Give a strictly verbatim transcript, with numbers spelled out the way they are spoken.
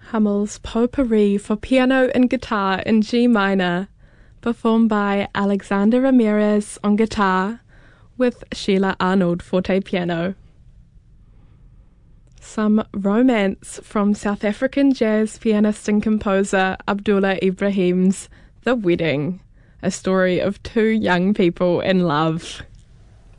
Hummel's Potpourri for piano and guitar in G minor, performed by Alexander Ramirez on guitar with Sheila Arnold forte piano. Some romance from South African jazz pianist and composer Abdullah Ibrahim's The Wedding, a story of two young people in love.